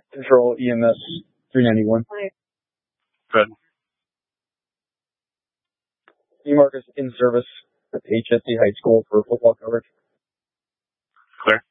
Control EMS 391. Good. Can you mark us in service at HSC High School for football coverage? Clear.